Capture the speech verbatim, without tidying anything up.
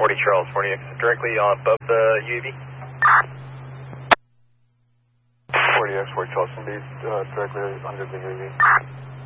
forty Charles, forty X, directly above the U A V. forty X, forty Charles, indeed, uh, directly under the U A V.